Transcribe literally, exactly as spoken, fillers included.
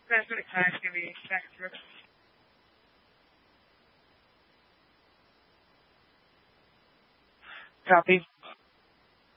Pacific time is going to be next. Copy.